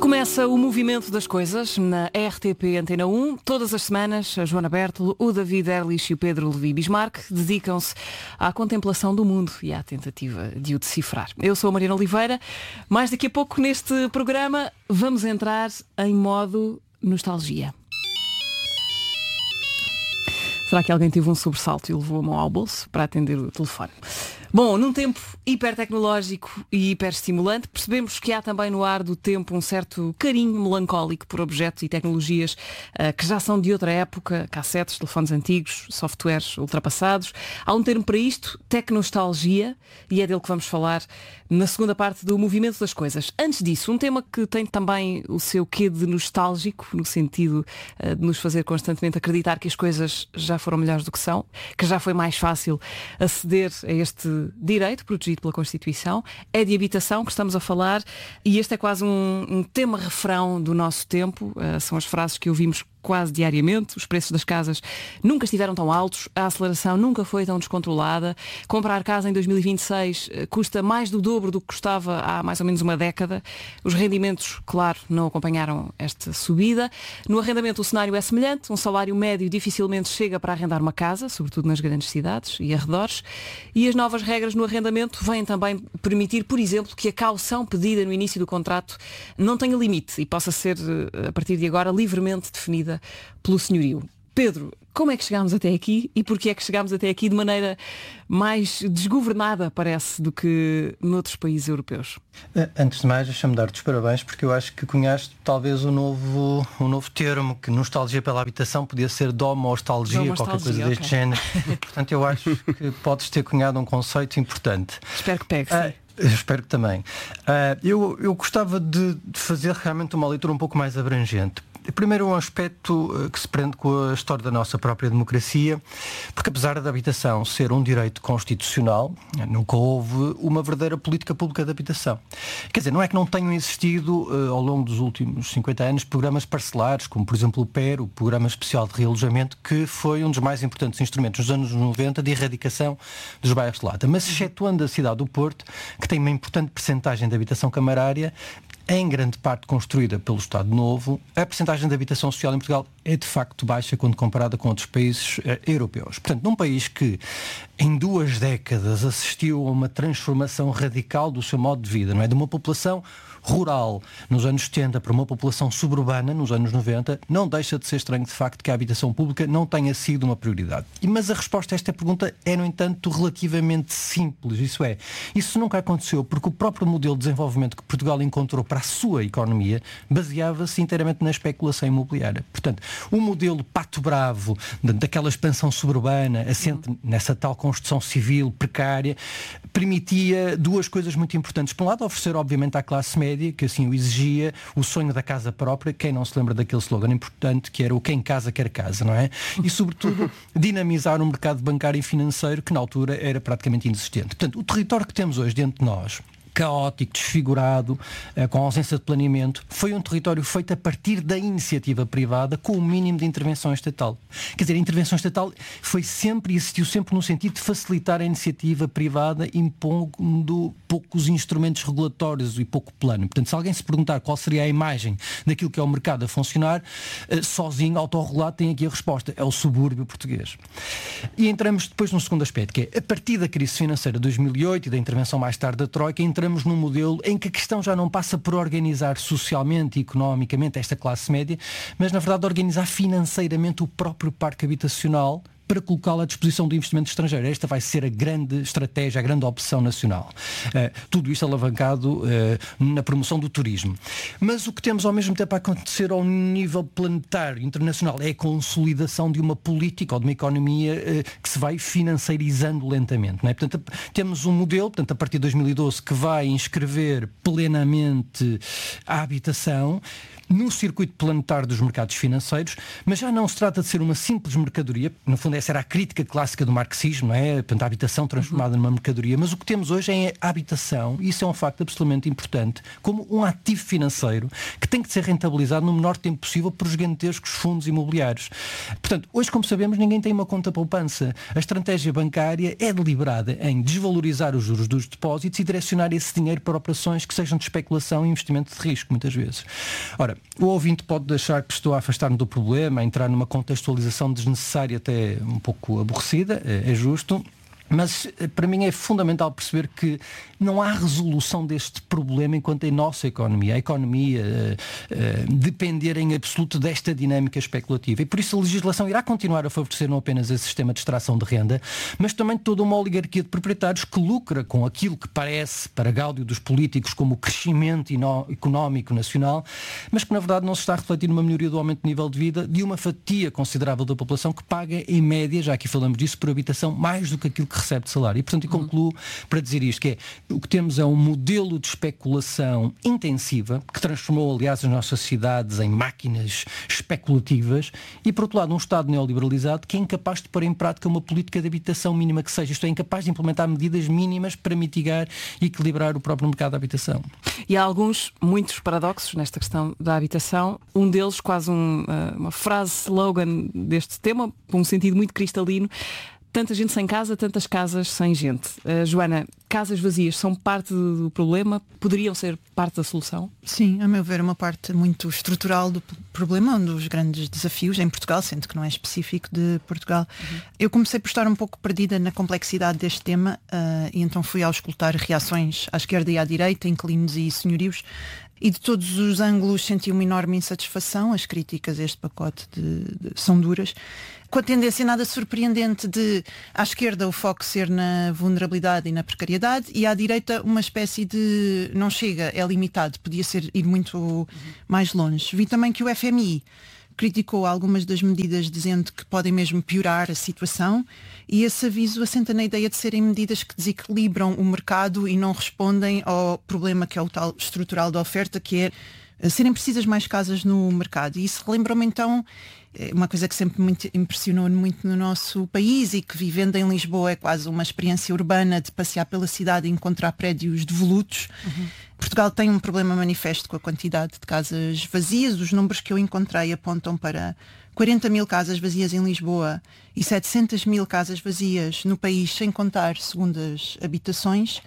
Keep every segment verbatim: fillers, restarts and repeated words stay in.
Começa o movimento das coisas na R T P Antena um. Todas as semanas, a Joana Bertolo, o David Erlich e o Pedro Levi Bismarck dedicam-se à contemplação do mundo e à tentativa de o decifrar. Eu sou a Mariana Oliveira. Mais daqui a pouco neste programa vamos entrar em modo nostalgia. Será que alguém teve um sobressalto e levou a mão ao bolso para atender o telefone? Bom, num tempo hipertecnológico e hiperestimulante, percebemos que há também no ar do tempo um certo carinho melancólico por objetos e tecnologias uh, que já são de outra época, cassetes, telefones antigos, softwares ultrapassados. Há um termo para isto, tecnostalgia, e é dele que vamos falar na segunda parte do Movimento das Coisas. Antes disso, um tema que tem também o seu quê de nostálgico, no sentido uh, de nos fazer constantemente acreditar que as coisas já foram melhores do que são, que já foi mais fácil aceder a este direito protegido pela Constituição. É de habitação que estamos a falar e este é quase um, um tema refrão do nosso tempo. Uh, são as frases que ouvimos quase diariamente. Os preços das casas nunca estiveram tão altos, a aceleração nunca foi tão descontrolada. Comprar casa em dois mil e vinte e seis uh, custa mais do dobro do que custava há mais ou menos uma década. Os rendimentos, claro, não acompanharam esta subida. No arrendamento o cenário é semelhante. Um salário médio dificilmente chega para arrendar uma casa, sobretudo nas grandes cidades e arredores. E as novas regras no arrendamento vêm também permitir, por exemplo, que a caução pedida no início do contrato não tenha limite e possa ser, a partir de agora, livremente definida pelo senhorio. Pedro, como é que chegámos até aqui e porquê é que chegámos até aqui de maneira mais desgovernada, parece, do que noutros países europeus? Antes de mais, deixa-me dar-te os parabéns, porque eu acho que cunhaste talvez um novo, um novo termo, que nostalgia pela habitação podia ser domostalgia, qualquer coisa deste okay. género. Portanto, eu acho que podes ter cunhado um conceito importante. Espero que pegue, sim. Ah, Eu espero que também. Uh, eu, eu gostava de, de fazer realmente uma leitura um pouco mais abrangente. Primeiro, um aspecto uh, que se prende com a história da nossa própria democracia, porque apesar da habitação ser um direito constitucional, nunca houve uma verdadeira política pública de habitação. Quer dizer, não é que não tenham existido uh, ao longo dos últimos cinquenta anos programas parcelares, como por exemplo o P E R, o Programa Especial de Realojamento, que foi um dos mais importantes instrumentos nos anos noventa de erradicação dos bairros de lata. Mas excetuando a cidade do Porto, que tem uma importante percentagem de habitação camarária, em grande parte construída pelo Estado Novo, a percentagem de habitação social em Portugal é de facto baixa quando comparada com outros países eh, europeus. Portanto, num país que em duas décadas assistiu a uma transformação radical do seu modo de vida, não é? De uma população rural nos anos setenta para uma população suburbana nos anos noventa, não deixa de ser estranho de facto que a habitação pública não tenha sido uma prioridade. Mas a resposta a esta pergunta é, no entanto, relativamente simples. Isso é, isso nunca aconteceu porque o próprio modelo de desenvolvimento que Portugal encontrou para a sua economia baseava-se inteiramente na especulação imobiliária. Portanto, o modelo pato bravo daquela expansão suburbana assente nessa tal construção civil precária permitia duas coisas muito importantes. Por um lado, oferecer obviamente à classe média, que assim o exigia, o sonho da casa própria. Quem não se lembra daquele slogan importante que era o quem casa quer casa, não é? E sobretudo dinamizar um mercado bancário e financeiro que na altura era praticamente inexistente. Portanto, o território que temos hoje diante de nós, caótico, desfigurado, com ausência de planeamento, foi um território feito a partir da iniciativa privada com o mínimo de intervenção estatal. Quer dizer, a intervenção estatal foi sempre e existiu sempre no sentido de facilitar a iniciativa privada impondo poucos instrumentos regulatórios e pouco plano. Portanto, se alguém se perguntar qual seria a imagem daquilo que é o mercado a funcionar, sozinho, autorregulado, tem aqui a resposta. É o subúrbio português. E entramos depois num segundo aspecto, que é, a partir da crise financeira de dois mil e oito e da intervenção mais tarde da Troika, entramos num modelo em que a questão já não passa por organizar socialmente e economicamente esta classe média, mas na verdade organizar financeiramente o próprio parque habitacional para colocá-lo à disposição do investimento estrangeiro. Esta vai ser a grande estratégia, a grande opção nacional. Uh, tudo isto alavancado uh, na promoção do turismo. Mas o que temos ao mesmo tempo a acontecer ao nível planetário, internacional, é a consolidação de uma política ou de uma economia uh, que se vai financeirizando lentamente. Não é? Portanto, temos um modelo, portanto, a partir de dois mil e doze, que vai inscrever plenamente a habitação, no circuito planetário dos mercados financeiros, mas já não se trata de ser uma simples mercadoria. No fundo, essa era a crítica clássica do marxismo, não é? Portanto, a habitação transformada uhum. numa mercadoria. Mas o que temos hoje é a habitação, e isso é um facto absolutamente importante, como um ativo financeiro que tem que ser rentabilizado no menor tempo possível por gigantescos fundos imobiliários. Portanto, hoje, como sabemos, ninguém tem uma conta poupança. A estratégia bancária é deliberada em desvalorizar os juros dos depósitos e direcionar esse dinheiro para operações que sejam de especulação e investimento de risco, muitas vezes. Ora, o ouvinte pode achar que estou a afastar-me do problema, a entrar numa contextualização desnecessária, até um pouco aborrecida, é, é justo. Mas para mim é fundamental perceber que não há resolução deste problema enquanto a nossa economia, a economia uh, uh, depender em absoluto desta dinâmica especulativa. E por isso a legislação irá continuar a favorecer não apenas esse sistema de extração de renda, mas também toda uma oligarquia de proprietários que lucra com aquilo que parece, para gáudio dos políticos, como o crescimento económico nacional, mas que na verdade não se está a refletir numa melhoria do aumento de nível de vida de uma fatia considerável da população que paga em média, já aqui falamos disso, por habitação mais do que aquilo que recebe de salário. E, portanto, eu concluo para dizer isto, que é, o que temos é um modelo de especulação intensiva, que transformou, aliás, as nossas cidades em máquinas especulativas, e, por outro lado, um Estado neoliberalizado que é incapaz de pôr em prática uma política de habitação mínima que seja, isto é, incapaz de implementar medidas mínimas para mitigar e equilibrar o próprio mercado da habitação. E há alguns, muitos paradoxos nesta questão da habitação. Um deles, quase um, uma frase slogan deste tema, com um sentido muito cristalino: tanta gente sem casa, tantas casas sem gente. Uh, Joana, casas vazias são parte do problema? Poderiam ser parte da solução? Sim, a meu ver, uma parte muito estrutural do problema, um dos grandes desafios em Portugal, sendo que não é específico de Portugal. Uhum. Eu comecei por estar um pouco perdida na complexidade deste tema uh, e então fui ao escutar reações à esquerda e à direita, inquilinos e senhorios, e de todos os ângulos senti uma enorme insatisfação. As críticas a este pacote de, de, são duras, com a tendência nada surpreendente de, à esquerda, o foco ser na vulnerabilidade e na precariedade, e à direita uma espécie de não chega, é limitado, podia ser ir muito uhum. mais longe. Vi também que o F M I criticou algumas das medidas, dizendo que podem mesmo piorar a situação, e esse aviso assenta na ideia de serem medidas que desequilibram o mercado e não respondem ao problema que é o tal estrutural da oferta, que é serem precisas mais casas no mercado. E isso relembra-me então uma coisa que sempre me impressionou muito no nosso país, e que, vivendo em Lisboa, é quase uma experiência urbana de passear pela cidade e encontrar prédios devolutos. Uhum. Portugal tem um problema manifesto com a quantidade de casas vazias. Os números que eu encontrei apontam para quarenta mil casas vazias em Lisboa e setecentas mil casas vazias no país, sem contar segundas habitações.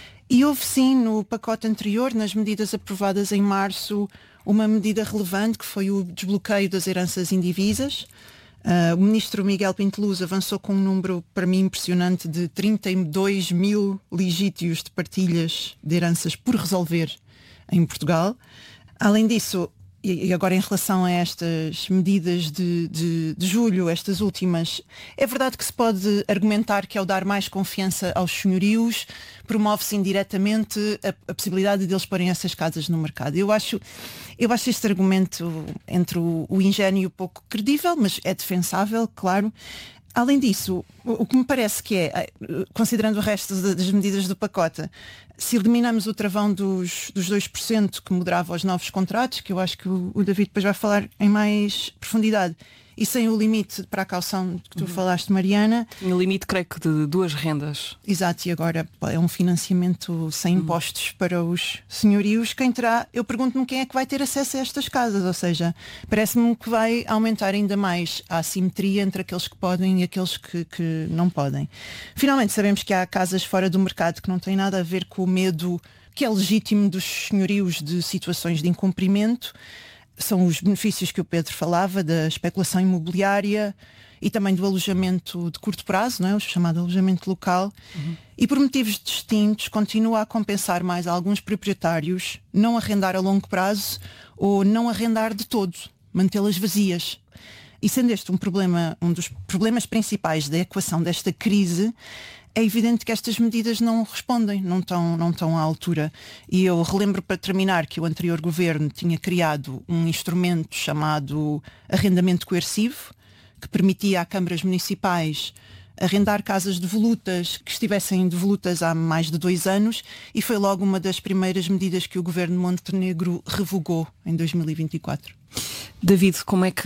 E houve sim, no pacote anterior, nas medidas aprovadas em março, uma medida relevante, que foi o desbloqueio das heranças indivisas. Uh, o ministro Miguel Pinteluz avançou com um número, para mim, impressionante, de trinta e dois mil litígios de partilhas de heranças por resolver em Portugal. Além disso, e agora em relação a estas medidas de, de, de julho, estas últimas, é verdade que se pode argumentar que, ao dar mais confiança aos senhorios, promove-se indiretamente a, a possibilidade de eles porem essas casas no mercado. Eu acho, eu acho este argumento entre o, o ingênuo pouco credível, mas é defensável, claro. Além disso, o que me parece que é, considerando o resto das medidas do pacote, se eliminamos o travão dos, dos dois por cento que moderava os novos contratos, que eu acho que o, o David depois vai falar em mais profundidade, e sem o limite para a caução que tu uhum. falaste, Mariana. O limite, creio que, de duas rendas. Exato, e agora é um financiamento sem uhum. impostos para os senhorios. Quem terá, eu pergunto-me quem é que vai ter acesso a estas casas, ou seja, parece-me que vai aumentar ainda mais a assimetria entre aqueles que podem e aqueles que, que não podem. Finalmente, sabemos que há casas fora do mercado que não têm nada a ver com o medo que é legítimo dos senhorios de situações de incumprimento. São os benefícios que o Pedro falava, da especulação imobiliária e também do alojamento de curto prazo, não é? O chamado alojamento local. Uhum. E por motivos distintos continua a compensar mais a alguns proprietários não arrendar a longo prazo ou não arrendar de todo, mantê-las vazias. E sendo este um problema, um dos problemas principais da equação desta crise, é evidente que estas medidas não respondem, não estão, não estão à altura. E eu relembro, para terminar, que o anterior governo tinha criado um instrumento chamado arrendamento coercivo, que permitia a câmaras municipais arrendar casas devolutas que estivessem devolutas há mais de dois anos e foi logo uma das primeiras medidas que o governo Montenegro revogou em dois mil e vinte e quatro. David, como é que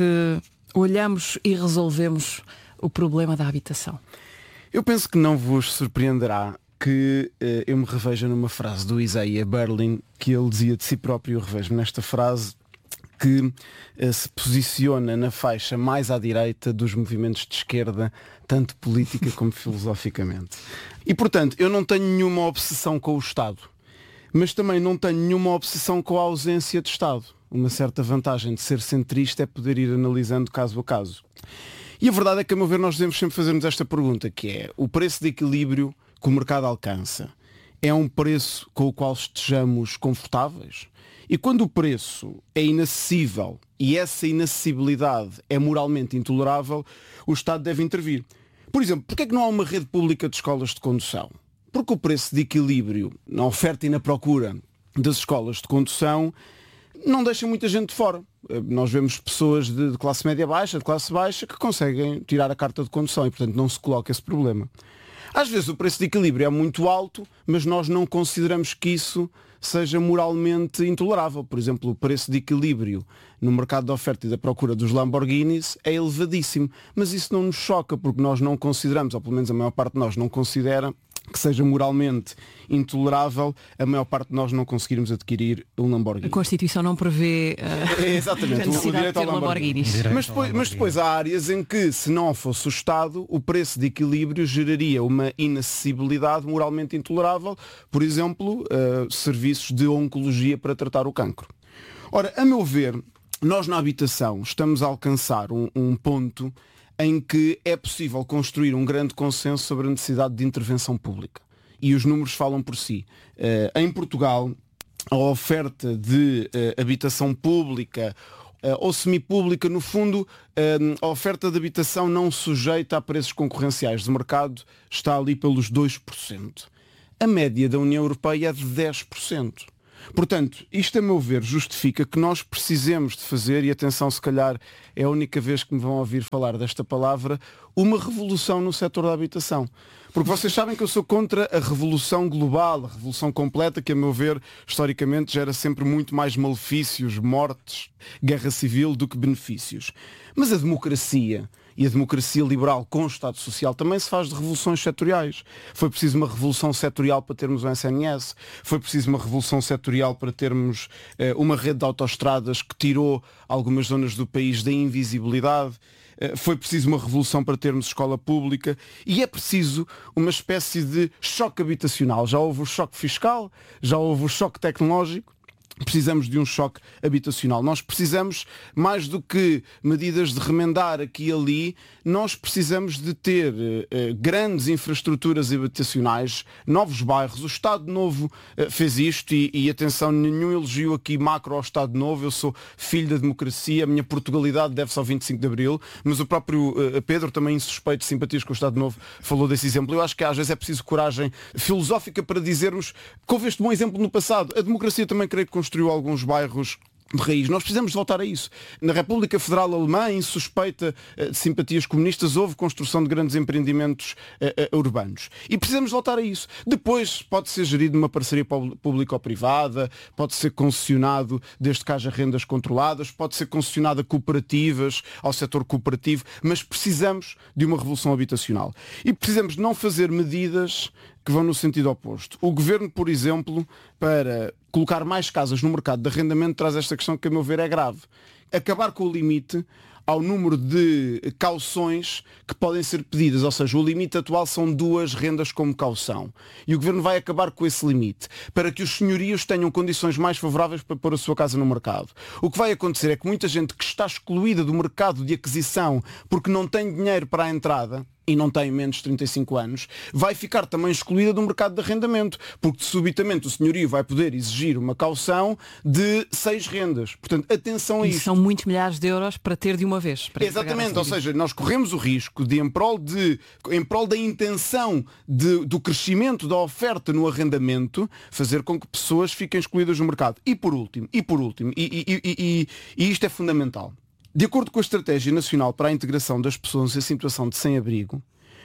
olhamos e resolvemos o problema da habitação? Eu penso que não vos surpreenderá que eh, eu me reveja numa frase do Isaiah Berlin, que ele dizia de si próprio, eu revejo-me nesta frase, que eh, se posiciona na faixa mais à direita dos movimentos de esquerda, tanto política como filosoficamente. E portanto, eu não tenho nenhuma obsessão com o Estado, mas também não tenho nenhuma obsessão com a ausência de Estado. Uma certa vantagem de ser centrista é poder ir analisando caso a caso. E a verdade é que, a meu ver, nós devemos sempre fazermos esta pergunta, que é: o preço de equilíbrio que o mercado alcança é um preço com o qual estejamos confortáveis? E quando o preço é inacessível e essa inacessibilidade é moralmente intolerável, o Estado deve intervir. Por exemplo, porquê é que não há uma rede pública de escolas de condução? Porque o preço de equilíbrio na oferta e na procura das escolas de condução não deixa muita gente de fora. Nós vemos pessoas de, de classe média baixa, de classe baixa, que conseguem tirar a carta de condução e, portanto, não se coloca esse problema. Às vezes o preço de equilíbrio é muito alto, mas nós não consideramos que isso seja moralmente intolerável. Por exemplo, o preço de equilíbrio no mercado da oferta e da procura dos Lamborghinis é elevadíssimo, mas isso não nos choca, porque nós não consideramos, ou pelo menos a maior parte de nós não considera, que seja moralmente intolerável a maior parte de nós não conseguirmos adquirir um Lamborghini. A Constituição não prevê uh, é, exatamente, a necessidade o, o direito de ter ao Lamborghinis. Lamborghini. Mas depois, mas depois há áreas em que, se não fosse o Estado, o preço de equilíbrio geraria uma inacessibilidade moralmente intolerável, por exemplo, uh, serviços de oncologia para tratar o cancro. Ora, a meu ver, nós na habitação estamos a alcançar um, um ponto em que é possível construir um grande consenso sobre a necessidade de intervenção pública. E os números falam por si. Uh, em Portugal, a oferta de uh, habitação pública uh, ou semipública, no fundo, uh, a oferta de habitação não sujeita a preços concorrenciais de mercado está ali pelos dois por cento. A média da União Europeia é de dez por cento. Portanto, isto a meu ver justifica que nós precisemos de fazer, e atenção, se calhar é a única vez que me vão ouvir falar desta palavra, uma revolução no setor da habitação. Porque vocês sabem que eu sou contra a revolução global, a revolução completa, que a meu ver, historicamente, gera sempre muito mais malefícios, mortes, guerra civil do que benefícios. Mas a democracia e a democracia liberal com o Estado Social também se faz de revoluções setoriais. Foi preciso uma revolução setorial para termos o S N S, foi preciso uma revolução setorial para termos eh, uma rede de autoestradas que tirou algumas zonas do país da invisibilidade, eh, foi preciso uma revolução para termos escola pública e é preciso uma espécie de choque habitacional. Já houve o choque fiscal, já houve o choque tecnológico. Precisamos de um choque habitacional. Nós precisamos, mais do que medidas de remendar aqui e ali, nós precisamos de ter eh, grandes infraestruturas habitacionais, novos bairros. O Estado Novo eh, fez isto e, e, atenção, nenhum elogio aqui macro ao Estado Novo. Eu sou filho da democracia, a minha Portugalidade deve-se ao vinte e cinco de Abril, mas o próprio eh, Pedro, também insuspeito de simpatias com o Estado Novo, falou desse exemplo. Eu acho que às vezes é preciso coragem filosófica para dizermos que houve este bom exemplo no passado. A democracia também creio que construiu alguns bairros de raiz. Nós precisamos de voltar a isso. Na República Federal Alemã, insuspeita uh, de simpatias comunistas, houve construção de grandes empreendimentos uh, uh, urbanos. E precisamos voltar a isso. Depois pode ser gerido numa parceria público-privada, pode ser concessionado desde que haja rendas controladas, pode ser concessionado a cooperativas, ao setor cooperativo, mas precisamos de uma revolução habitacional. E precisamos de não fazer medidas que vão no sentido oposto. O Governo, por exemplo, para colocar mais casas no mercado de arrendamento, traz esta questão que, a meu ver, é grave. Acabar com o limite ao número de cauções que podem ser pedidas, ou seja, o limite atual são duas rendas como caução. E o Governo vai acabar com esse limite, para que os senhorios tenham condições mais favoráveis para pôr a sua casa no mercado. O que vai acontecer é que muita gente que está excluída do mercado de aquisição porque não tem dinheiro para a entrada, e não tem menos de trinta e cinco anos, vai ficar também excluída do mercado de arrendamento, porque subitamente o senhorio vai poder exigir uma caução de seis rendas. Portanto, atenção a e isto. São muitos milhares de euros para ter de uma vez. Exatamente, ou seja, nós corremos o risco de, em prol, de, em prol da intenção de, do crescimento da oferta no arrendamento, fazer com que pessoas fiquem excluídas do mercado. E por último, e por último, e, e, e, e, e isto é fundamental. De acordo com a Estratégia Nacional para a Integração das Pessoas em Situação de Sem-Abrigo,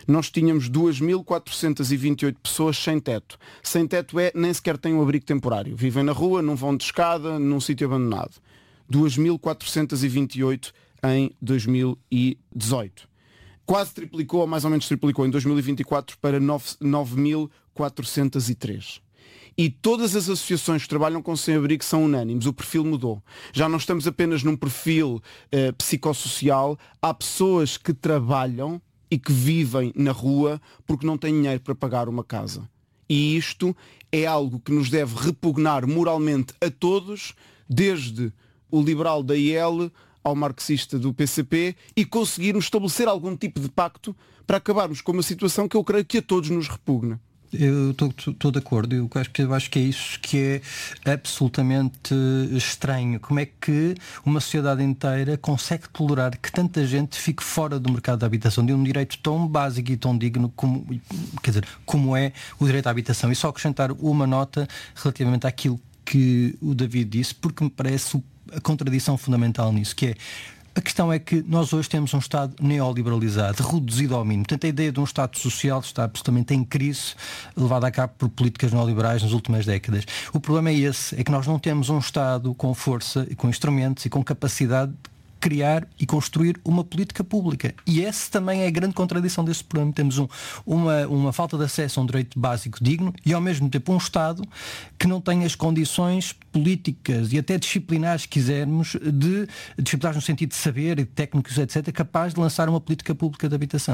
nós tínhamos duas mil quatrocentas e vinte e oito pessoas sem teto. Sem teto é, nem sequer têm um abrigo temporário. Vivem na rua, não vão de escada, num sítio abandonado. duas mil quatrocentas e vinte e oito em dois mil e dezoito. Quase triplicou, ou mais ou menos triplicou, em dois mil e vinte e quatro para nove mil quatrocentos e três. E todas as associações que trabalham com sem-abrigo são unânimes. O perfil mudou. Já não estamos apenas num perfil eh, psicossocial. Há pessoas que trabalham e que vivem na rua porque não têm dinheiro para pagar uma casa. E isto é algo que nos deve repugnar moralmente a todos, desde o liberal da I L ao marxista do P C P, e conseguirmos estabelecer algum tipo de pacto para acabarmos com uma situação que eu creio que a todos nos repugna. Eu estou de acordo, eu acho, que, eu acho que é isso que é absolutamente estranho. Como é que uma sociedade inteira consegue tolerar que tanta gente fique fora do mercado da habitação, de um direito tão básico e tão digno como, quer dizer, como é o direito à habitação? E só acrescentar uma nota relativamente àquilo que o David disse, porque me parece a contradição fundamental nisso, que é: a questão é que nós hoje temos um Estado neoliberalizado, reduzido ao mínimo. Portanto, a ideia de um Estado social está absolutamente em crise, levada a cabo por políticas neoliberais nas últimas décadas. O problema é esse, é que nós não temos um Estado com força, e com instrumentos e com capacidade de criar e construir uma política pública. E essa também é a grande contradição deste problema. Temos um, uma, uma falta de acesso a um direito básico digno e, ao mesmo tempo, um Estado que não tem as condições políticas e até disciplinares, se quisermos, de disciplinares no sentido de saber e de técnicos, etcétera, capaz de lançar uma política pública de habitação.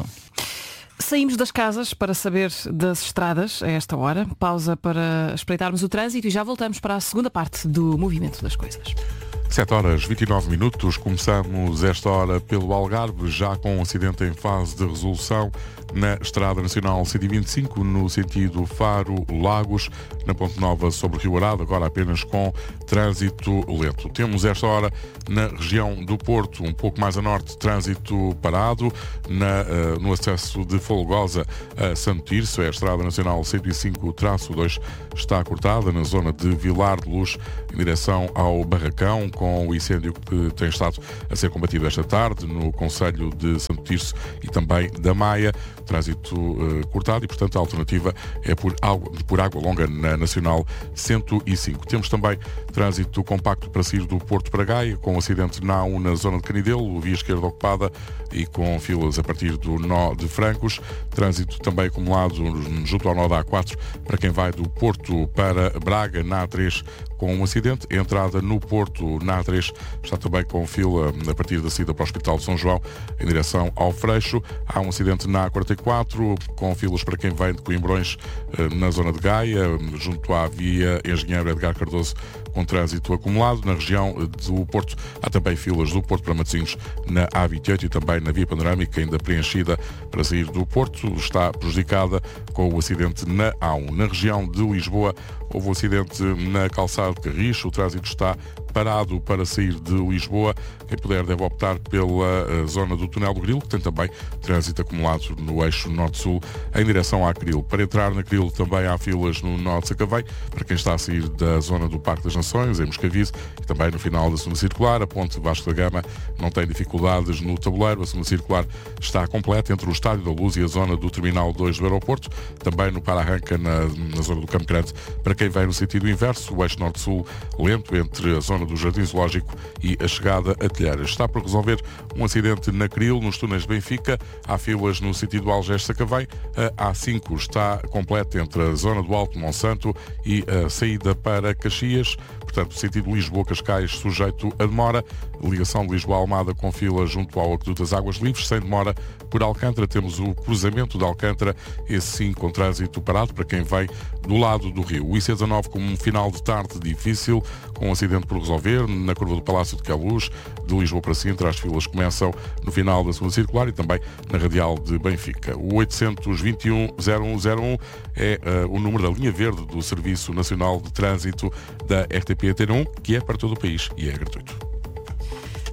Saímos das casas para saber das estradas a esta hora. Pausa para espreitarmos o trânsito e já voltamos para a segunda parte do Movimento das Coisas. sete horas e vinte e nove minutos, começamos esta hora pelo Algarve, já com um acidente em fase de resolução na Estrada Nacional cento e vinte e cinco, no sentido Faro-Lagos, na Ponte Nova sobre o Rio Arado, agora apenas com trânsito lento. Temos esta hora na região do Porto, um pouco mais a norte, trânsito parado, na, uh, no acesso de Folgosa a Santo Tirso, é a Estrada Nacional cento e cinco traço dois, está cortada na zona de Vilar de Luz, em direção ao Barracão, com o incêndio que tem estado a ser combatido esta tarde no concelho de Santo Tirso e também da Maia. Trânsito uh, cortado e, portanto, a alternativa é por água, por água longa na Nacional cento e cinco. Temos também trânsito compacto para sair do Porto para Gaia, com um acidente na A um na zona de Canidelo, via esquerda ocupada e com filas a partir do nó de Francos. Trânsito também acumulado junto ao nó da A quatro para quem vai do Porto para Braga, na A três, com um acidente. A entrada no Porto, na A três, está também com fila a partir da saída para o Hospital de São João, em direção ao Freixo. Há um acidente na A quarenta e quatro, com filas para quem vem de Coimbrões, na zona de Gaia, junto à via Engenheiro Edgar Cardoso, com trânsito acumulado. Na região do Porto, há também filas do Porto para Matosinhos, na A vinte e oito, e também na via Panorâmica, ainda preenchida para sair do Porto. Está prejudicada com o acidente na A um. Na região de Lisboa, houve um acidente na calçada de Carris, o trânsito está parado para sair de Lisboa. Quem puder deve optar pela zona do Túnel do Grilo, que tem também trânsito acumulado no eixo norte-sul em direção à Cril. Para entrar na Cril também há filas no nó de Sacavém, para quem está a sair da zona do Parque das Nações, em Moscavide, e também no final da segunda circular. A ponte Vasco da Gama não tem dificuldades no tabuleiro. A segunda circular está completa entre o Estádio da Luz e a zona do Terminal dois do aeroporto. Também no Para-Arranca, na, na zona do Campo Grande, para quem vem no sentido inverso, o eixo norte-sul lento entre a zona do Jardim Zoológico e a chegada a Telheiras. Está por resolver um acidente na Cril, nos túneis de Benfica. Há filas no sentido Algés-Sacavém. A A cinco está completa entre a zona do Alto Monsanto e a saída para Caxias. Portanto, o sentido Lisboa-Cascais sujeito a demora. Ligação de Lisboa-Almada com fila junto ao Aqueduto das Águas Livres, sem demora. Por Alcântara temos o cruzamento de Alcântara, esse sim com trânsito parado para quem vem do lado do Rio. O I C dezanove com um final de tarde difícil, com um acidente por resolver na curva do Palácio de Queluz, de Lisboa para Sintra. As filas começam no final da segunda circular e também na radial de Benfica. O oitocentos e vinte e um zero um zero um é uh, o número da linha verde do Serviço Nacional de Trânsito da R T P Antena um, que é para todo o país e é gratuito.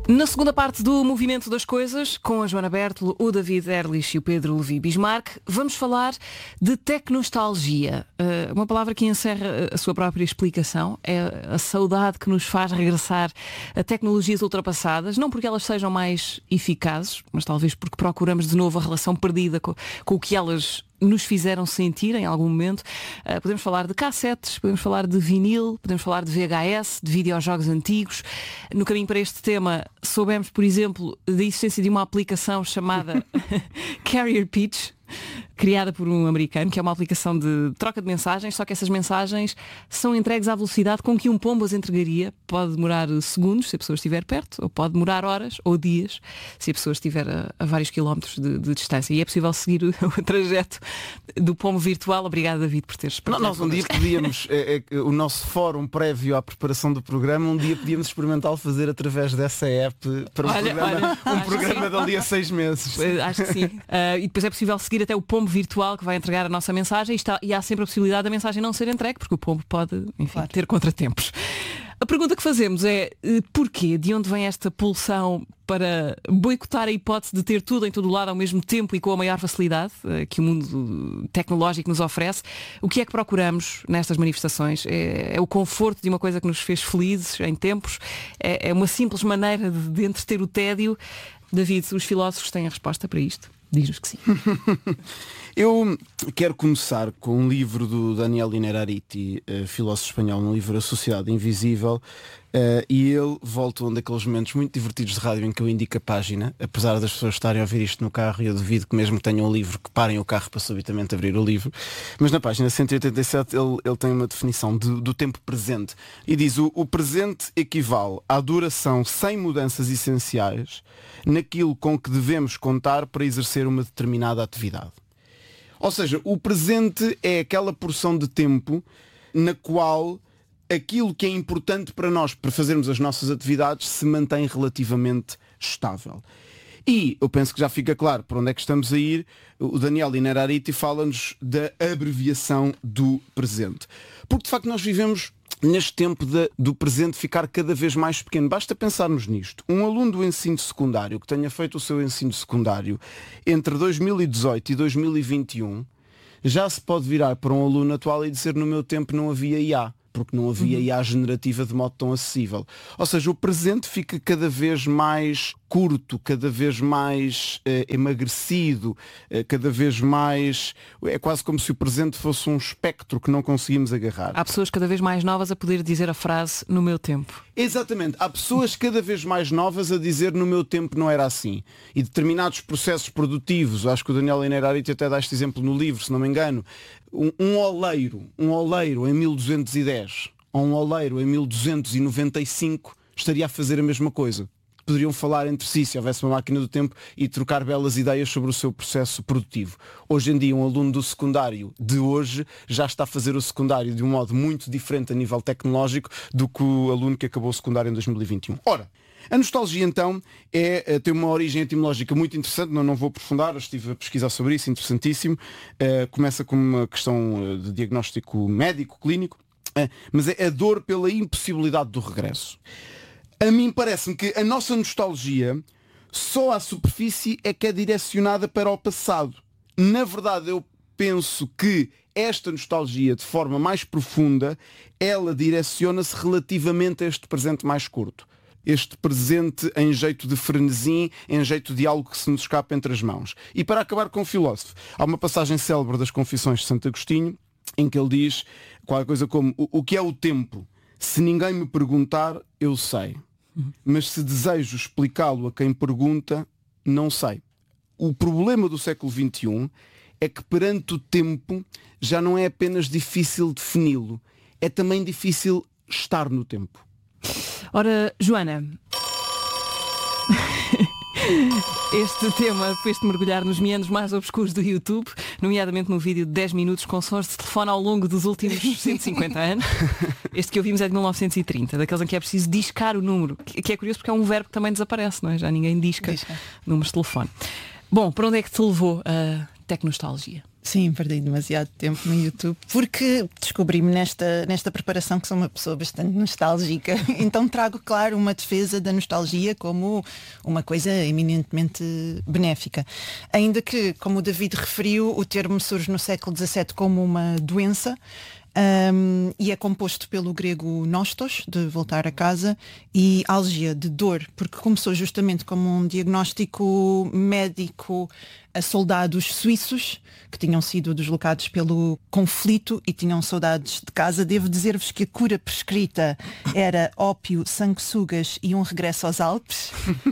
Na segunda parte do Movimento das Coisas, com a Joana Bertolo, o David Erlich e o Pedro Levi Bismarck, vamos falar de tecnostalgia. Uh, uma palavra que encerra a sua própria explicação. É a saudade que nos faz regressar a tecnologias ultrapassadas, não porque elas sejam mais eficazes, mas talvez porque procuramos de novo a relação perdida com, com o que elas nos fizeram sentir em algum momento. Uh, podemos falar de cassetes, podemos falar de vinil, podemos falar de V H S, de videojogos antigos. No caminho para este tema, soubemos, por exemplo, da existência de uma aplicação chamada Carrier Pitch, criada por um americano, que é uma aplicação de troca de mensagens, só que essas mensagens são entregues à velocidade com que um pombo as entregaria. Pode demorar segundos, se a pessoa estiver perto, ou pode demorar horas ou dias, se a pessoa estiver a, a vários quilómetros de, de distância. E é possível seguir o, o trajeto do pombo virtual. Obrigada, David, por teres partilhado. Nós um dia podíamos, é, é, o nosso fórum prévio à preparação do programa, um dia podíamos experimentá-lo fazer através dessa app para um olha, programa, olha, um programa dali a seis meses. Acho que sim. Uh, e depois é possível seguir até o pombo virtual que vai entregar a nossa mensagem e, está, e há sempre a possibilidade da mensagem não ser entregue, porque o pombo pode, enfim, claro, ter contratempos. A pergunta que fazemos é porquê? De onde vem esta pulsão para boicotar a hipótese de ter tudo em todo o lado ao mesmo tempo e com a maior facilidade que o mundo tecnológico nos oferece? O que é que procuramos nestas manifestações? É, é o conforto de uma coisa que nos fez felizes em tempos? É, é uma simples maneira de, de entreter o tédio? David, os filósofos têm a resposta para isto? Diz-nos que sim. Eu quero começar com um livro do Daniel Innerarity, uh, filósofo espanhol, um livro A Sociedade Invisível, uh, e ele volta a um daqueles momentos muito divertidos de rádio em que eu indico a página, apesar das pessoas estarem a ouvir isto no carro, e eu duvido que mesmo que tenham um livro, que parem o carro para subitamente abrir o livro, mas na página cento e oitenta e sete ele, ele tem uma definição de, do tempo presente, e diz: o, o presente equivale à duração sem mudanças essenciais naquilo com que devemos contar para exercer uma determinada atividade. Ou seja, o presente é aquela porção de tempo na qual aquilo que é importante para nós, para fazermos as nossas atividades, se mantém relativamente estável. E eu penso que já fica claro para onde é que estamos a ir. O Daniel Innerarity fala-nos da abreviação do presente. Porque de facto nós vivemos neste tempo de, do presente ficar cada vez mais pequeno. Basta pensarmos nisto. Um aluno do ensino secundário que tenha feito o seu ensino secundário entre dois mil e dezoito e dois mil e vinte e um já se pode virar para um aluno atual e dizer: no meu tempo não havia I A, porque não havia I A generativa de modo tão acessível. Ou seja, o presente fica cada vez mais curto, cada vez mais eh, emagrecido, eh, cada vez mais... É quase como se o presente fosse um espectro que não conseguimos agarrar. Há pessoas cada vez mais novas a poder dizer a frase "no meu tempo". Exatamente. Há pessoas cada vez mais novas a dizer "no meu tempo não era assim". E determinados processos produtivos, acho que o Daniel Innerarity até dá este exemplo no livro, se não me engano, um, um oleiro, um oleiro em mil duzentos e dez ou um oleiro em mil duzentos e noventa e cinco estaria a fazer a mesma coisa. Poderiam falar entre si se houvesse uma máquina do tempo e trocar belas ideias sobre o seu processo produtivo. Hoje em dia um aluno do secundário de hoje já está a fazer o secundário de um modo muito diferente a nível tecnológico do que o aluno que acabou o secundário em dois mil e vinte e um. Ora, a nostalgia então é, tem uma origem etimológica muito interessante, não, não vou aprofundar, eu estive a pesquisar sobre isso, interessantíssimo. Uh, começa com uma questão de diagnóstico médico, clínico, uh, mas é a dor pela impossibilidade do regresso. A mim parece-me que a nossa nostalgia só à superfície é que é direcionada para o passado. Na verdade, eu penso que esta nostalgia, de forma mais profunda, ela direciona-se relativamente a este presente mais curto. Este presente em jeito de frenesim, em jeito de algo que se nos escapa entre as mãos. E para acabar com o filósofo, há uma passagem célebre das Confissões de Santo Agostinho, em que ele diz qualquer coisa como: o, o que é o tempo? Se ninguém me perguntar, eu sei. Mas se desejo explicá-lo a quem pergunta, não sei. O problema do século vinte e um é que perante o tempo já não é apenas difícil defini-lo, é também difícil estar no tempo. Ora, Joana, este tema fez-te mergulhar nos meandros mais obscuros do YouTube, nomeadamente num vídeo de dez minutos com sons de telefone ao longo dos últimos cento e cinquenta anos. Este que ouvimos é de mil novecentos e trinta, daqueles em que é preciso discar o número, que é curioso porque é um verbo que também desaparece, não é? Já ninguém disca, disca. números de telefone. Bom, para onde é que te levou a tecnostalgia? Sim, perdi demasiado tempo no YouTube porque descobri-me nesta, nesta preparação que sou uma pessoa bastante nostálgica. Então trago, claro, uma defesa da nostalgia como uma coisa eminentemente benéfica. Ainda que, como o David referiu, o termo surge no século dezassete como uma doença. Um, e é composto pelo grego nostos, de voltar a casa, e algia, de dor, porque começou justamente como um diagnóstico médico a soldados suíços que tinham sido deslocados pelo conflito e tinham saudades de casa. Devo dizer-vos que a cura prescrita era ópio, sanguessugas e um regresso aos Alpes.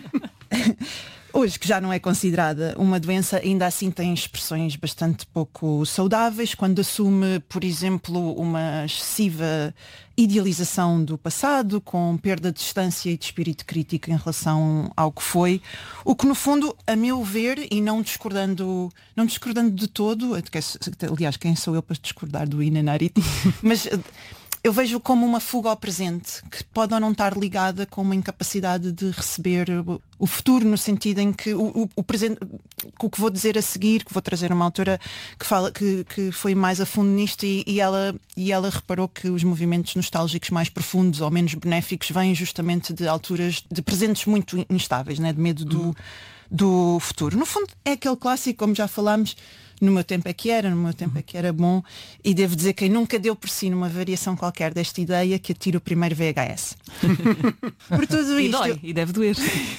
Hoje, que já não é considerada uma doença, ainda assim tem expressões bastante pouco saudáveis, quando assume, por exemplo, uma excessiva idealização do passado, com perda de distância e de espírito crítico em relação ao que foi, o que no fundo, a meu ver, e não discordando, não discordando de todo, aliás, quem sou eu para discordar do Inanariti, mas eu vejo como uma fuga ao presente, que pode ou não estar ligada com uma incapacidade de receber o futuro, no sentido em que o, o, o presente, o que vou dizer a seguir, que vou trazer uma autora que fala que, que foi mais a fundo nisto e, e, ela, e ela reparou que os movimentos nostálgicos mais profundos ou menos benéficos vêm justamente de alturas, de presentes muito instáveis, né? De medo do, uhum. do futuro. No fundo é aquele clássico, como já falámos, no meu tempo é que era, no meu tempo é que era bom, e devo dizer que quem nunca deu por si numa variação qualquer desta ideia, que atira o primeiro V H S. Por tudo e isto, dói, e deve doer.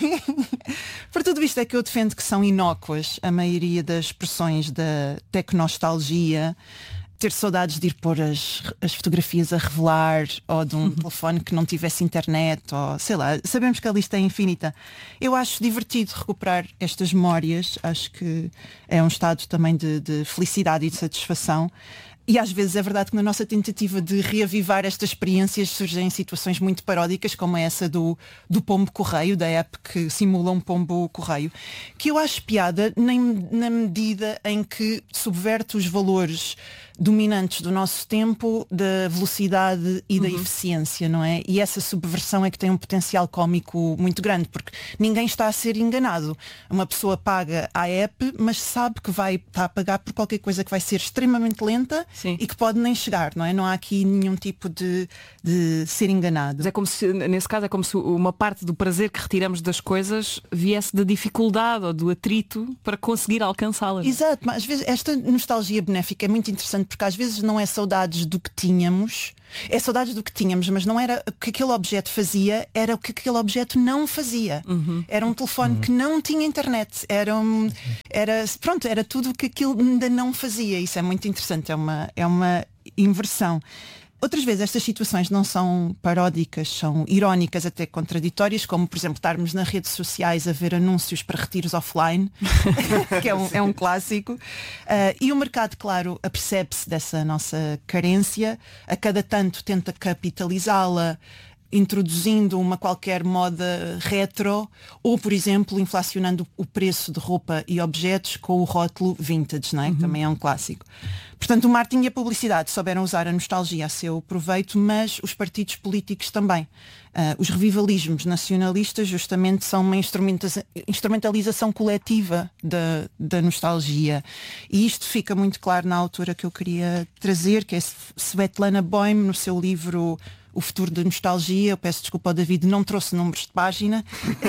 Por tudo isto é que eu defendo que são inócuas a maioria das expressões da tecnostalgia. Ter saudades de ir pôr as, as fotografias a revelar, ou de um telefone que não tivesse internet, ou sei lá, sabemos que a lista é infinita. Eu acho divertido recuperar estas memórias, acho que é um estado também de, de felicidade e de satisfação. E às vezes é verdade que na nossa tentativa de reavivar estas experiências surgem situações muito paródicas, como essa do, do pombo correio, da app que simula um pombo correio, que eu acho piada nem, na medida em que subverte os valores dominantes do nosso tempo, da velocidade e da uhum. eficiência, não é? E essa subversão é que tem um potencial cómico muito grande, porque ninguém está a ser enganado. Uma pessoa paga a app, mas sabe que vai estar a pagar por qualquer coisa que vai ser extremamente lenta. Sim. E que pode nem chegar, não é? Não há aqui nenhum tipo de, de ser enganado. Mas é como se, nesse caso, é como se uma parte do prazer que retiramos das coisas viesse da dificuldade ou do atrito para conseguir alcançá-las. Exato, mas às vezes esta nostalgia benéfica é muito interessante porque às vezes não é saudades do que tínhamos, é saudades do que tínhamos, mas não era o que aquele objeto fazia, era o que aquele objeto não fazia. Uhum. Era um telefone uhum. que não tinha internet, era, um, era, pronto, era tudo o que aquilo ainda não fazia. Isso é muito interessante, é uma, é uma inversão. Outras vezes estas situações não são paródicas, são irónicas, até contraditórias, como por exemplo estarmos nas redes sociais a ver anúncios para retiros offline, que é um, é um clássico. Uh, e o mercado, claro, apercebe-se dessa nossa carência, a cada tanto tenta capitalizá-la, introduzindo uma qualquer moda retro ou, por exemplo, inflacionando o preço de roupa e objetos com o rótulo vintage, não é? Uhum. Também é um clássico. Portanto, o marketing e a publicidade souberam usar a nostalgia a seu proveito, mas os partidos políticos também. Uh, os revivalismos nacionalistas justamente são uma instrumentalização coletiva da, da nostalgia. E isto fica muito claro na autora que eu queria trazer, que é Svetlana Boym, no seu livro O Futuro da Nostalgia. Eu peço desculpa ao David, não trouxe números de página.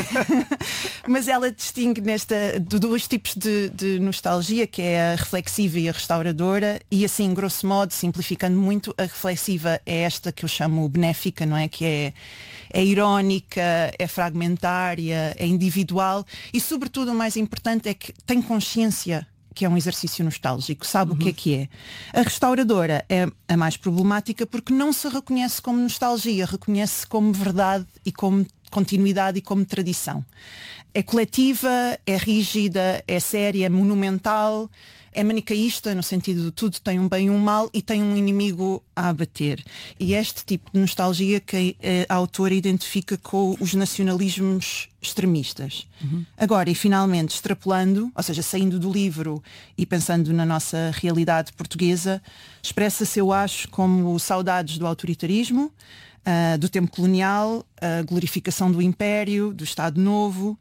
Mas ela distingue nesta, de dois tipos de, de nostalgia, que é a reflexiva e a restauradora. E assim, grosso modo, simplificando muito, a reflexiva é esta que eu chamo benéfica, não é? Que é, é irónica, é fragmentária, é individual e, sobretudo, o mais importante é que tem consciência que é um exercício nostálgico, sabe uhum. o que é que é. A restauradora é a mais problemática porque não se reconhece como nostalgia, reconhece como verdade e como continuidade e como tradição. É coletiva, é rígida, é séria, é monumental, é manicaísta, no sentido de tudo tem um bem e um mal e tem um inimigo a abater. E é este tipo de nostalgia que a autora identifica com os nacionalismos extremistas. Uhum. Agora, e finalmente, extrapolando, ou seja, saindo do livro e pensando na nossa realidade portuguesa, expressa-se, eu acho, como saudades do autoritarismo, uh, do tempo colonial, a glorificação do Império, do Estado Novo.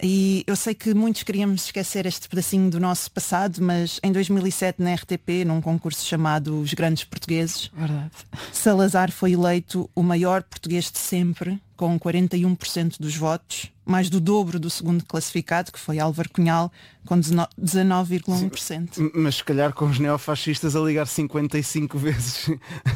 E eu sei que muitos queríamos esquecer este pedacinho do nosso passado, mas em dois mil e sete na R T P, num concurso chamado Os Grandes Portugueses, Verdade. Salazar foi eleito o maior português de sempre, com quarenta e um por cento dos votos, mais do dobro do segundo classificado, que foi Álvaro Cunhal, com dezanove vírgula um por cento. Mas se calhar com os neofascistas a ligar cinquenta e cinco vezes.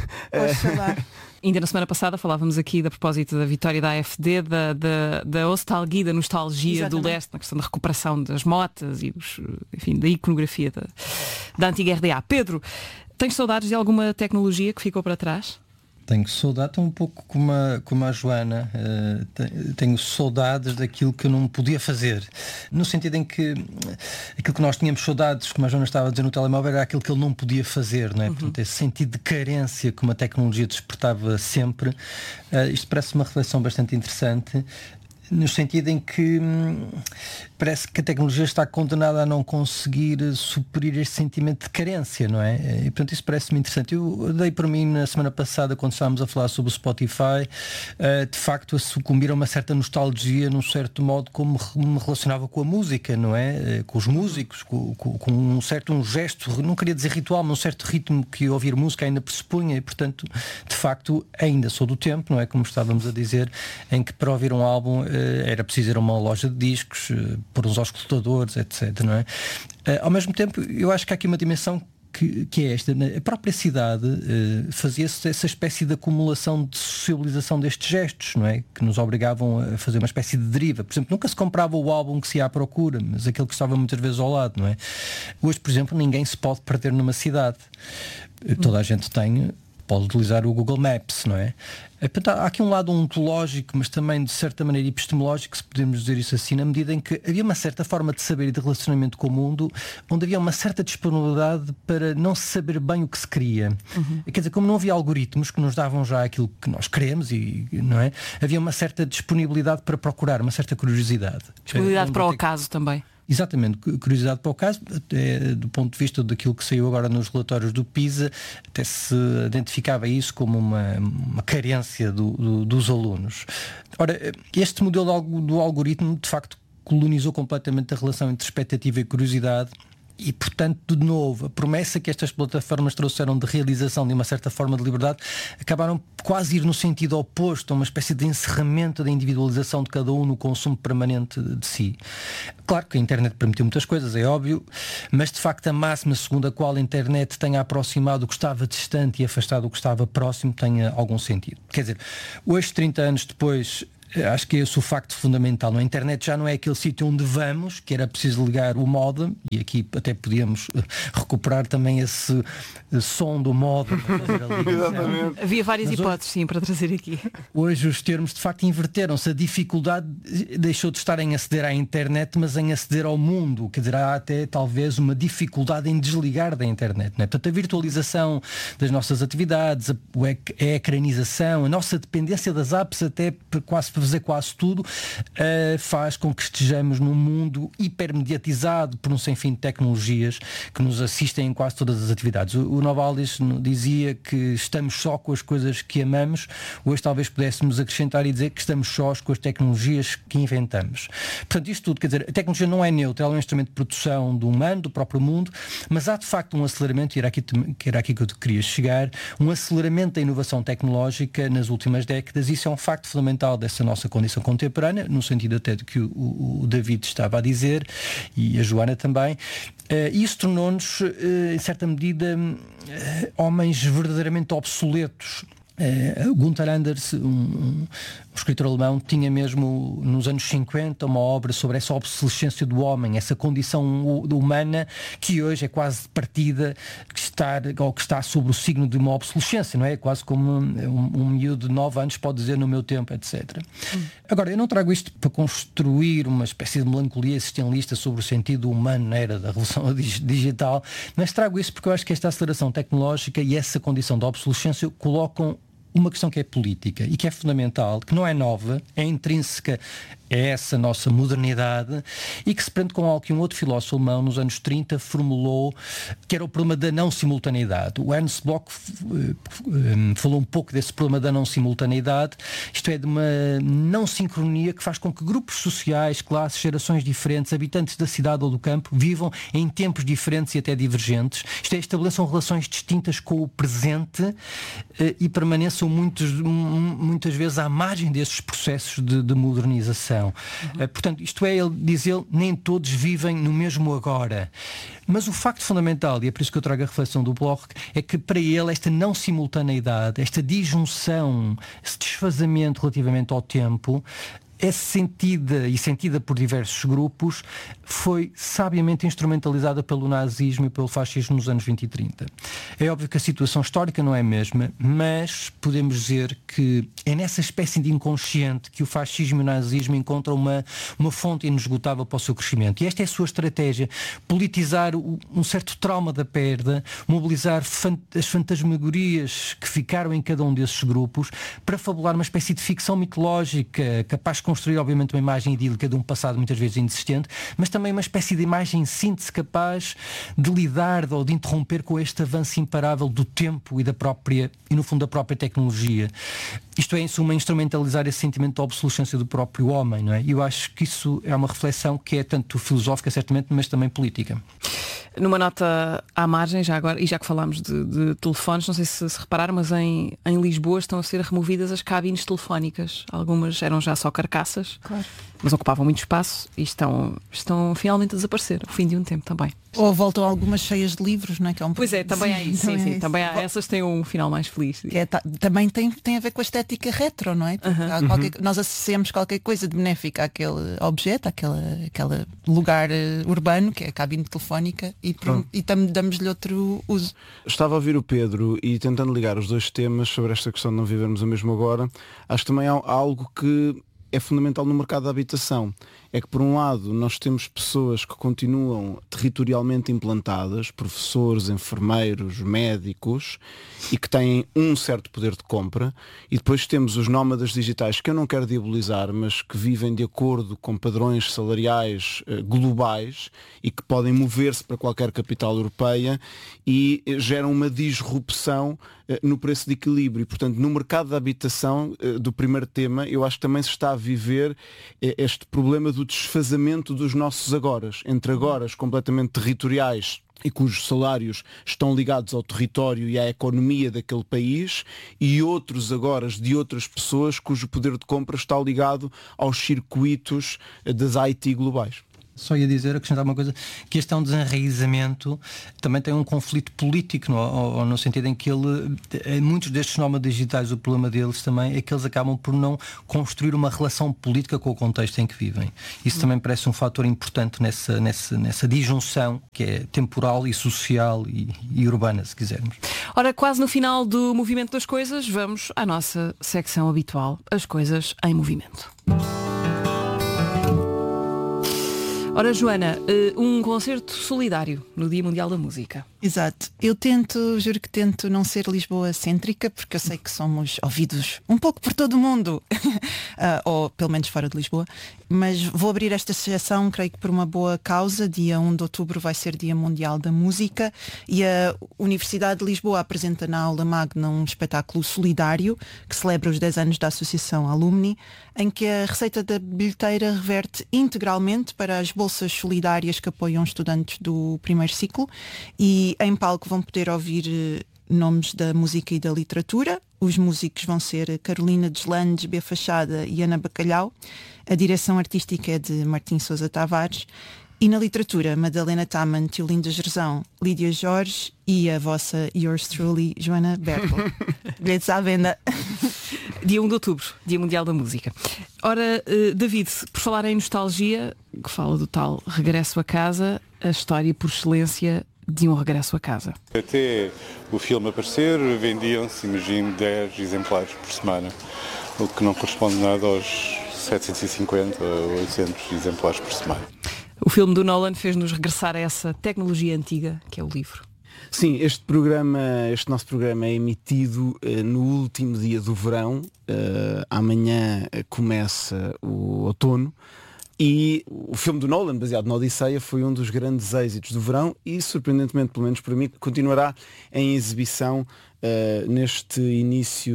Oxalá. Ainda na semana passada falávamos aqui, a propósito da vitória da A F D, da, da, da nostalgia, da nostalgia Exatamente. do leste, na questão da recuperação das motas e dos, enfim, da iconografia da, da antiga R D A. Pedro, tens saudades de alguma tecnologia que ficou para trás? Tenho saudade, um pouco como a, como a Joana, uh, tenho saudades daquilo que eu não podia fazer, no sentido em que aquilo que nós tínhamos saudades, como a Joana estava a dizer no telemóvel, era aquilo que ele não podia fazer, não é? Uhum. Portanto, esse sentido de carência que uma tecnologia despertava sempre, uh, isto parece uma reflexão bastante interessante, no sentido em que hum, parece que a tecnologia está condenada a não conseguir suprir este sentimento de carência, não é? E portanto isso parece-me interessante. Eu dei por mim na semana passada, quando estávamos a falar sobre o Spotify, uh, de facto a sucumbir a uma certa nostalgia, num certo modo, como me relacionava com a música, não é? Uh, com os músicos, com, com, com um certo um gesto, não queria dizer ritual, mas um certo ritmo que ouvir música ainda pressupunha, e portanto, de facto, ainda sou do tempo, não é? Como estávamos a dizer, em que para ouvir um álbum uh, era preciso ir a uma loja de discos, pôr uns auscultadores, etcétera. Não é? Ao mesmo tempo, eu acho que há aqui uma dimensão que, que é esta. A própria cidade fazia-se essa espécie de acumulação de socialização destes gestos, não é? Que nos obrigavam a fazer uma espécie de deriva. Por exemplo, nunca se comprava o álbum que se ia à procura, mas aquele que estava muitas vezes ao lado, não é? Hoje, por exemplo, ninguém se pode perder numa cidade. Toda a gente tem... pode utilizar o Google Maps, não é? Há aqui um lado ontológico, mas também de certa maneira epistemológico, se podemos dizer isso assim, na medida em que havia uma certa forma de saber e de relacionamento com o mundo, onde havia uma certa disponibilidade para não se saber bem o que se queria. Uhum. Quer dizer, como não havia algoritmos que nos davam já aquilo que nós queremos, e, não é? Havia uma certa disponibilidade para procurar, uma certa curiosidade. Disponibilidade é, para o acaso também. Exatamente, curiosidade para o caso, até do ponto de vista daquilo que saiu agora nos relatórios do PISA, até se identificava isso como uma, uma carência do, do, dos alunos. Ora, este modelo do algoritmo, de facto, colonizou completamente a relação entre expectativa e curiosidade. E, portanto, de novo, a promessa que estas plataformas trouxeram de realização de uma certa forma de liberdade acabaram quase ir no sentido oposto, a uma espécie de encerramento da individualização de cada um no consumo permanente de si. Claro que a internet permitiu muitas coisas, é óbvio, mas de facto a máxima segundo a qual a internet tenha aproximado o que estava distante e afastado o que estava próximo tenha algum sentido. Quer dizer, hoje, trinta anos depois, acho que esse é o facto fundamental. A internet já não é aquele sítio onde vamos, que era preciso ligar o modem, e aqui até podíamos recuperar também esse som do modem. Havia várias Mas hipóteses, hoje, sim, para trazer aqui. Hoje os termos de facto inverteram-se. A dificuldade deixou de estar em aceder à internet, mas em aceder ao mundo. Quer dizer, há até talvez uma dificuldade em desligar da internet, não é? Portanto, a virtualização das nossas atividades, a ecranização, a nossa dependência das apps até quase fazer quase tudo, uh, faz com que estejamos num mundo hipermediatizado por um sem fim de tecnologias que nos assistem em quase todas as atividades. O, o Novalis dizia que estamos só com as coisas que amamos. Hoje talvez pudéssemos acrescentar e dizer que estamos sós com as tecnologias que inventamos. Portanto, isto tudo, quer dizer, a tecnologia não é neutra, ela é um instrumento de produção do humano, do próprio mundo, mas há de facto um aceleramento, e era aqui, que era aqui que eu queria chegar, um aceleramento da inovação tecnológica nas últimas décadas, e isso é um facto fundamental dessa nossa condição contemporânea, no sentido até de que o, o David estava a dizer, e a Joana também. Uh, isso tornou-nos, uh, em certa medida, uh, homens verdadeiramente obsoletos. Uh, Gunther Anders, um, um, um escritor alemão, tinha mesmo nos anos cinquenta uma obra sobre essa obsolescência do homem, essa condição humana que hoje é quase partida, que está, ou que está sobre o signo de uma obsolescência, não é? Quase como um, um miúdo de nove anos pode dizer no meu tempo, etcétera. Hum. Agora, eu não trago isto para construir uma espécie de melancolia existencialista sobre o sentido humano na era da revolução digital, mas trago isso porque eu acho que esta aceleração tecnológica e essa condição de obsolescência colocam uma questão que é política e que é fundamental, que não é nova, é intrínseca é essa nossa modernidade e que se prende com algo que um outro filósofo alemão nos anos trinta formulou, que era o problema da não simultaneidade. O Ernst Bloch falou um pouco desse problema da não simultaneidade, isto é, de uma não sincronia que faz com que grupos sociais, classes, gerações diferentes, habitantes da cidade ou do campo, vivam em tempos diferentes e até divergentes. Isto é, estabeleçam relações distintas com o presente e permaneçam muitos, muitas vezes à margem desses processos de, de modernização. Uhum. Portanto, isto é, ele diz ele, nem todos vivem no mesmo agora. Mas o facto fundamental, e é por isso que eu trago a reflexão do Bloch, é que para ele esta não simultaneidade, esta disjunção, esse desfazamento relativamente ao tempo, é sentida e sentida por diversos grupos, foi sabiamente instrumentalizada pelo nazismo e pelo fascismo nos anos vinte e trinta. É óbvio que a situação histórica não é a mesma, mas podemos dizer que é nessa espécie de inconsciente que o fascismo e o nazismo encontram uma, uma fonte inesgotável para o seu crescimento. E esta é a sua estratégia, politizar o, um certo trauma da perda, mobilizar fan, as fantasmagorias que ficaram em cada um desses grupos para fabular uma espécie de ficção mitológica capaz de construir, obviamente, uma imagem idílica de um passado muitas vezes inexistente, mas também uma espécie de imagem síntese capaz de lidar ou de interromper com este avanço imparável do tempo e da própria, e no fundo da própria tecnologia. Isto é, em suma, instrumentalizar esse sentimento de obsolescência do próprio homem, não é? E eu acho que isso é uma reflexão que é tanto filosófica, certamente, mas também política. Numa nota à margem, já agora, e já que falámos de, de telefones, não sei se se repararam, mas em, em Lisboa estão a ser removidas as cabines telefónicas. Algumas eram já só carcaças, claro, mas ocupavam muito espaço e estão, estão finalmente a desaparecer, ao fim de um tempo também. Ou voltam algumas cheias de livros, não é? Que é um... Pois é, também há isso, sim, sim, sim. Também há, essas têm um final mais feliz. É, tá, também tem, tem a ver com a estética retro, não é? Uhum. Há qualquer, nós associamos qualquer coisa de benéfica àquele objeto, àquele, àquele lugar uh, urbano, que é a cabine telefónica, e, uhum. e tam, damos-lhe outro uso. Estava a ouvir o Pedro e tentando ligar os dois temas sobre esta questão de não vivermos o mesmo agora, acho que também há algo que é fundamental no mercado da habitação. É que, por um lado, nós temos pessoas que continuam territorialmente implantadas, professores, enfermeiros, médicos, e que têm um certo poder de compra, e depois temos os nómadas digitais, que eu não quero diabolizar, mas que vivem de acordo com padrões salariais eh, globais e que podem mover-se para qualquer capital europeia e eh, geram uma disrupção eh, no preço de equilíbrio. E, portanto, no mercado da habitação, eh, do primeiro tema, eu acho que também se está a viver eh, este problema do desfazamento dos nossos agoras, entre agoras completamente territoriais e cujos salários estão ligados ao território e à economia daquele país, e outros agoras de outras pessoas cujo poder de compra está ligado aos circuitos das I T globais. Só ia dizer, acrescentar uma coisa, que este é um desenraizamento, também tem um conflito político, no, no sentido em que ele, muitos destes nómadas digitais, o problema deles também é que eles acabam por não construir uma relação política com o contexto em que vivem. Isso também parece um fator importante nessa, nessa, nessa disjunção que é temporal e social e, e urbana, se quisermos. Ora, quase no final do Movimento das Coisas, vamos à nossa secção habitual, as coisas em movimento. Ora, Joana, um concerto solidário no Dia Mundial da Música. Exato. Eu tento, juro que tento não ser Lisboa-cêntrica, porque eu sei que somos ouvidos um pouco por todo o mundo, uh, ou pelo menos fora de Lisboa, mas vou abrir esta sessão, creio que por uma boa causa. Dia primeiro de outubro vai ser Dia Mundial da Música e a Universidade de Lisboa apresenta na aula magna um espetáculo solidário que celebra os dez anos da Associação Alumni, em que a receita da bilheteira reverte integralmente para as bolsas solidárias que apoiam estudantes do primeiro ciclo, e em palco vão poder ouvir nomes da música e da literatura. Os músicos vão ser Carolina Deslandes, B. Fachada e Ana Bacalhau. A direção artística é de Martim Sousa Tavares. E na literatura, Madalena Taman, Tiolinda Gerzão, Lídia Jorge e a vossa yours truly, Joana Bertel. Bilhetes à venda. Dia primeiro de outubro, Dia Mundial da Música. Ora, David, por falar em nostalgia, que fala do tal regresso a casa, a história por excelência de um regresso a casa. Até o filme aparecer, vendiam-se, imagino, dez exemplares por semana, o que não corresponde nada aos setecentos e cinquenta ou oitocentos exemplares por semana. O filme do Nolan fez-nos regressar a essa tecnologia antiga, que é o livro. Sim, este programa, este nosso programa é emitido uh, no último dia do verão. Uh, amanhã uh, começa o outono. E o filme do Nolan, baseado na Odisseia, foi um dos grandes êxitos do verão e, surpreendentemente, pelo menos para mim, continuará em exibição uh, neste início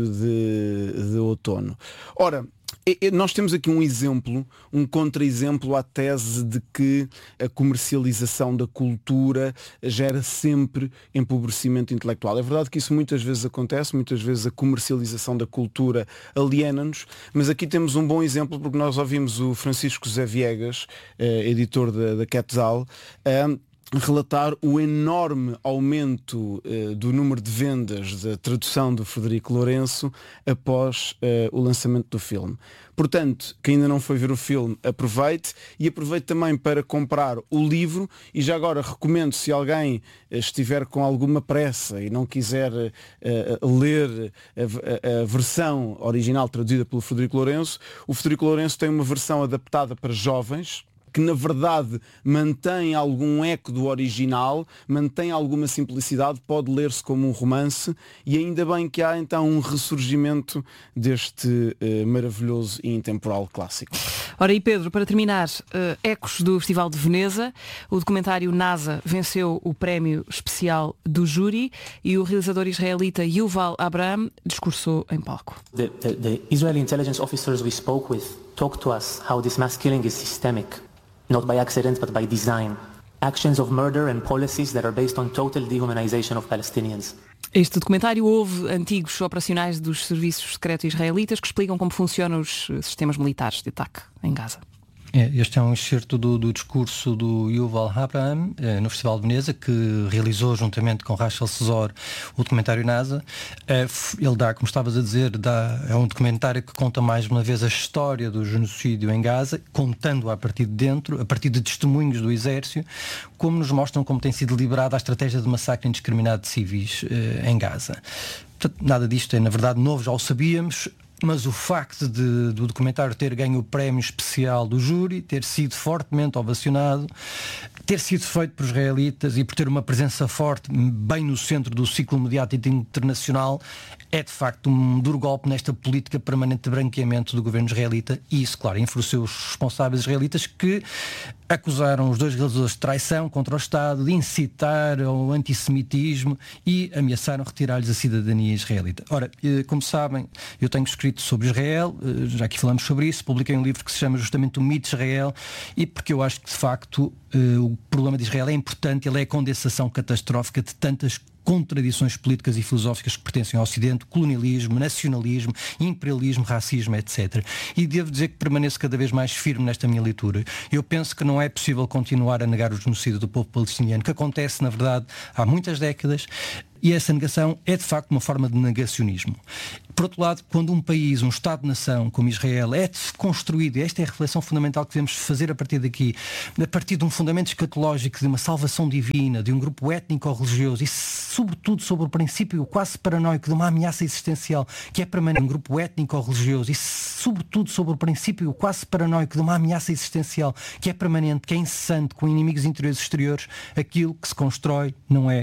de, de outono. Ora, nós temos aqui um exemplo, um contra-exemplo à tese de que a comercialização da cultura gera sempre empobrecimento intelectual. É verdade que isso muitas vezes acontece, muitas vezes a comercialização da cultura aliena-nos, mas aqui temos um bom exemplo porque nós ouvimos o Francisco Zé Viegas, eh, editor da, da Quetzal, eh, relatar o enorme aumento uh, do número de vendas da tradução do Frederico Lourenço após uh, o lançamento do filme. Portanto, quem ainda não foi ver o filme, aproveite e aproveite também para comprar o livro e já agora recomendo, se alguém uh, estiver com alguma pressa e não quiser uh, ler a, a, a versão original traduzida pelo Frederico Lourenço, o Frederico Lourenço tem uma versão adaptada para jovens, que na verdade mantém algum eco do original, mantém alguma simplicidade, pode ler-se como um romance e ainda bem que há então um ressurgimento deste uh, maravilhoso e intemporal clássico. Ora e Pedro, para terminar, uh, ecos do Festival de Veneza, o documentário NASA venceu o prémio especial do júri e o realizador israelita Yuval Abraham discursou em palco. The, the, the Israeli intelligence officers we spoke with talked to us how this mass killing is systemic. Not by accident, but by design. Actions of murder and policies that are based on total dehumanization of Palestinians. Este documentário houve antigos operacionais dos serviços secretos israelitas que explicam como funcionam os sistemas militares de ataque em Gaza. Este é um excerto do, do discurso do Yuval Abraham eh, no Festival de Veneza, que realizou juntamente com Rachel Cesor o documentário NASA. Eh, ele dá, como estavas a dizer, dá, é um documentário que conta mais uma vez a história do genocídio em Gaza, contando a partir de dentro, a partir de testemunhos do exército, como nos mostram como tem sido deliberada a estratégia de massacre indiscriminado de civis eh, em Gaza. Portanto, nada disto é, na verdade, novo, já o sabíamos. Mas o facto de, do documentário ter ganho o prémio especial do júri, ter sido fortemente ovacionado, ter sido feito por israelitas e por ter uma presença forte bem no centro do ciclo mediático internacional, é de facto um duro golpe nesta política permanente de branqueamento do governo israelita e isso, claro, enfureceu os responsáveis israelitas que acusaram os dois realizadores de traição contra o Estado, de incitar ao antissemitismo e ameaçaram retirar-lhes a cidadania israelita. Ora, como sabem, eu tenho escrito sobre Israel, já que falamos sobre isso, publiquei um livro que se chama justamente O Mito de Israel e porque eu acho que de facto o problema de Israel é importante, ele é a condensação catastrófica de tantas contradições políticas e filosóficas que pertencem ao Ocidente, colonialismo, nacionalismo, imperialismo, racismo, etcétera. E devo dizer que permaneço cada vez mais firme nesta minha leitura. Eu penso que não é possível continuar a negar o genocídio do povo palestiniano, que acontece, na verdade, há muitas décadas, e essa negação é de facto uma forma de negacionismo. Por outro lado, quando um país, um Estado-nação como Israel é construído, e esta é a reflexão fundamental que devemos fazer a partir daqui, a partir de um fundamento escatológico, de uma salvação divina, de um grupo étnico ou religioso e sobretudo sobre o princípio quase paranoico de uma ameaça existencial que é permanente, um grupo étnico ou religioso e sobretudo sobre o princípio quase paranoico de uma ameaça existencial que é permanente, que é incessante, com inimigos interiores e exteriores, aquilo que se constrói não é